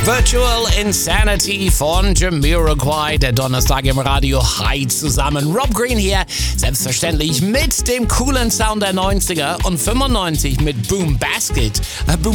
Virtual Insanity von Jamiroquai, der Donnerstag im Radio. Hi zusammen, Rob Green hier, selbstverständlich mit dem coolen Sound der 90er und 95 mit Boom Basket.